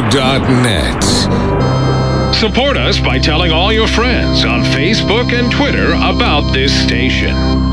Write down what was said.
Support us by telling all your friends on Facebook and Twitter about this station.